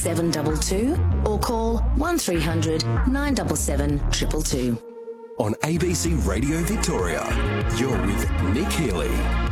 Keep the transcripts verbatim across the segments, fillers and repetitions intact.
seven two two or call one three hundred nine seven seven two two two. On A B C Radio Victoria, you're with Nick Healy.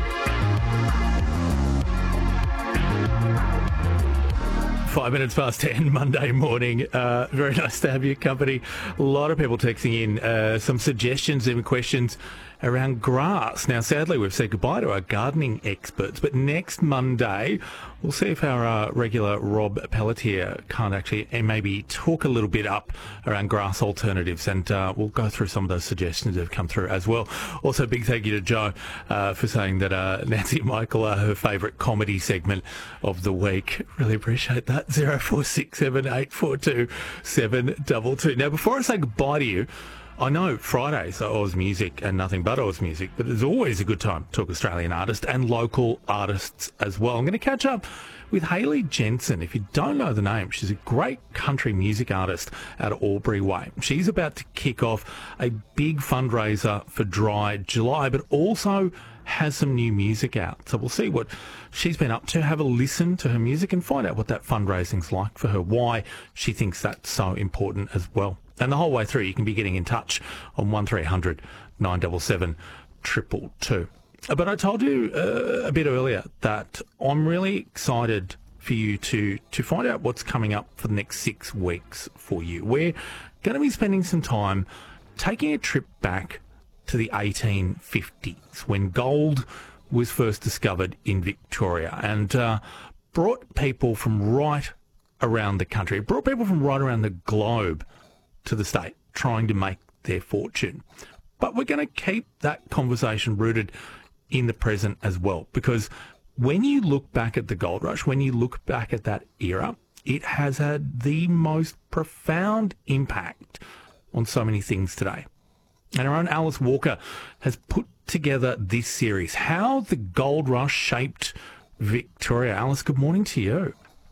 Five minutes past ten, Monday morning. Uh, very nice to have your company. A lot of people texting in uh, some suggestions and questions around grass. Now, sadly, we've said goodbye to our gardening experts, but next Monday, we'll see if our uh, regular Rob Pelletier can't actually and maybe talk a little bit up around grass alternatives, and uh, we'll go through some of those suggestions that have come through as well. Also, big thank you to Joe uh, for saying that uh, Nancy and Michael are her favourite comedy segment of the week. Really appreciate that. zero four six seven eight four two seven two two. Now, before I say goodbye to you, I know Fridays are Oz Music and nothing but Oz Music, but there's always a good time to talk Australian artists and local artists as well. I'm going to catch up with Hayley Jensen. If you don't know the name, she's a great country music artist out of Albury Way. She's about to kick off a big fundraiser for Dry July, but also has some new music out. So we'll see what she's been up to, have a listen to her music and find out what that fundraising's like for her, why she thinks that's so important as well. And the whole way through, you can be getting in touch on one three hundred nine seven seven two two two. But I told you uh, a bit earlier that I'm really excited for you to, to find out what's coming up for the next six weeks for you. We're going to be spending some time taking a trip back to the eighteen fifties when gold was first discovered in Victoria, and uh, brought people from right around the country, it brought people from right around the globe to the state trying to make their fortune. But we're going to keep that conversation rooted in the present as well, because when you look back at the gold rush, when you look back at that era, it has had the most profound impact on so many things today. And our own Alice Walker has put together this series, How the Gold Rush Shaped Victoria. Alice, good morning to you.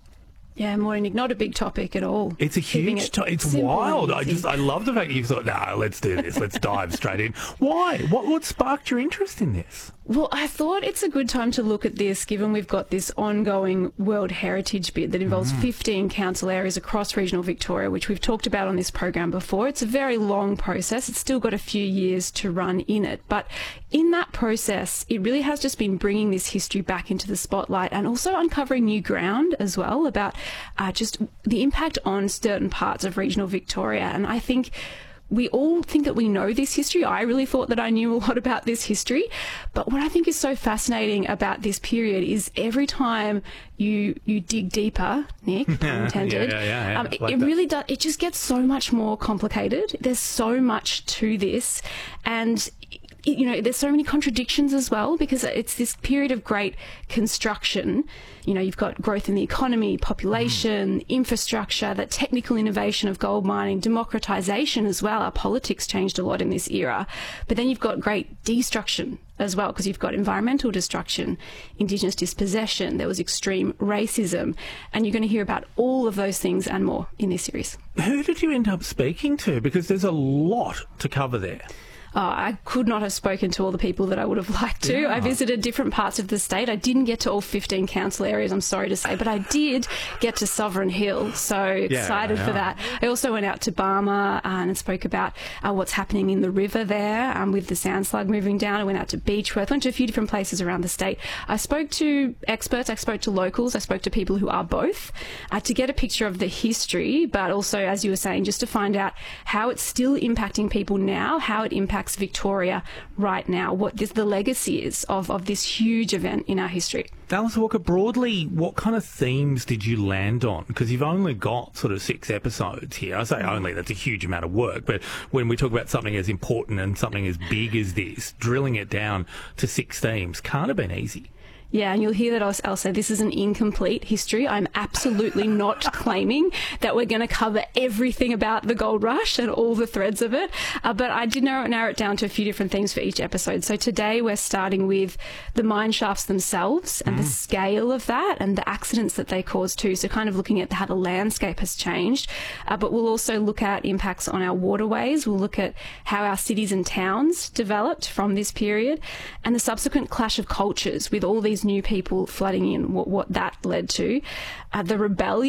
Yeah, morning, Nick. Not a big topic at all. It's a huge it topic. It's wild. I just, I love the fact that you thought, no, let's do this. Let's dive straight in. Why? What, what sparked your interest in this? Well, I thought it's a good time to look at this, given we've got this ongoing World Heritage bid that involves mm. fifteen council areas across regional Victoria, which we've talked about on this program before. It's a very long process. It's still got a few years to run in it. But in that process, it really has just been bringing this history back into the spotlight and also uncovering new ground as well about uh, just the impact on certain parts of regional Victoria. And I think we all think that we know this history. I really thought that I knew a lot about this history. But what I think is so fascinating about this period is every time you you dig deeper, Nick, pun intended, yeah, yeah, yeah. Um, like it that. really does. It just gets so much more complicated. There's so much to this. And you know, there's so many contradictions as well, because it's this period of great construction. You know, you've got growth in the economy, population, mm. infrastructure, that technical innovation of gold mining, democratisation as well. Our politics changed a lot in this era. But then you've got great destruction as well, because you've got environmental destruction, Indigenous dispossession, there was extreme racism, and you're going to hear about all of those things and more in this series. Who did you end up speaking to? Because there's a lot to cover there. Oh, I could not have spoken to all the people that I would have liked to. Yeah. I visited different parts of the state. I didn't get to all fifteen council areas, I'm sorry to say, but I did get to Sovereign Hill, so excited yeah. for that. I also went out to Barmer and spoke about uh, what's happening in the river there um, with the sand slug moving down. I went out to Beechworth, went to a few different places around the state. I spoke to experts, I spoke to locals, I spoke to people who are both uh, to get a picture of the history, but also, as you were saying, just to find out how it's still impacting people now, how it impacts Victoria right now, what this, the legacy is of, of this huge event in our history. Alice Walker, broadly, what kind of themes did you land on? Because you've only got sort of six episodes here. I say only, that's a huge amount of work. But when we talk about something as important and something as big as this, drilling it down to six themes can't have been easy. Yeah, and you'll hear that I'll, I'll say this is an incomplete history. I'm absolutely not claiming that we're going to cover everything about the gold rush and all the threads of it, uh, but I did narrow, narrow it down to a few different things for each episode. So today we're starting with the mine shafts themselves and mm. the scale of that and the accidents that they cause too, so kind of looking at how the landscape has changed. Uh, but we'll also look at impacts on our waterways. We'll look at how our cities and towns developed from this period and the subsequent clash of cultures with all these new people flooding in, what, what that led to, uh, the rebellion